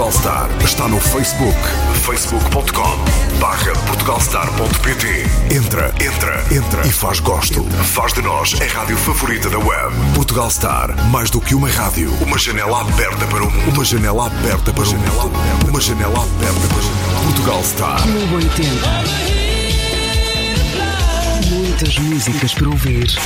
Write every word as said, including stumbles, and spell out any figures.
Portugal Star está no Facebook. facebook ponto com barra portugalstar ponto pt. Entra, entra, entra e faz gosto. Faz de nós a rádio favorita da web. Portugal Star, mais do que uma rádio. Uma janela aberta para o mundo. Uma janela aberta para o mundo. Uma janela aberta para o mundo. Portugal Star. Clube oitenta. Muitas músicas para ouvir.